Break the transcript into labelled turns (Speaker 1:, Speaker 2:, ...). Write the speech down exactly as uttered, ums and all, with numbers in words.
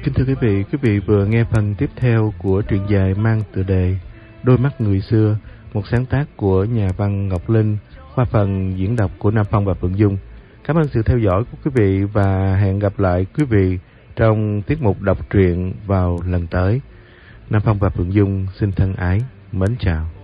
Speaker 1: Kính thưa quý vị, quý vị vừa nghe phần tiếp theo của truyện dài mang tựa đề Đôi mắt người xưa, một sáng tác của nhà văn Ngọc Linh qua phần diễn đọc của Nam Phong và Phượng Dung. Cảm ơn sự theo dõi của quý vị và hẹn gặp lại quý vị trong tiết mục đọc truyện vào lần tới. Nam Phong và Phượng Dung xin thân ái mến chào.